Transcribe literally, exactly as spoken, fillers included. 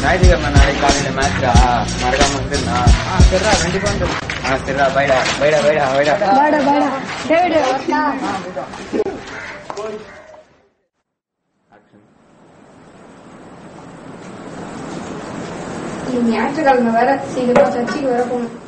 ஞாயிற்றுக்கிழமை நாளைக்கு காலையில மேட்சா மறக்காம வந்துருந்தா சரிடா கண்டிப்பா வந்துடும். ஆ சரிடா பைடா பைடா பைடா பைடா பாடா பாடா டேவிட் ஞாயிற்றுக்கிழமை வேற சீக்கிரமா சர்ச்சைக்கு வர போகணும்.